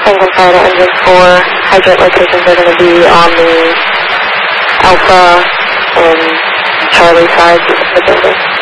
Franklin Fire to engine 4. Hydrant locations are going to be on the Alpha and Charlie sides of the building.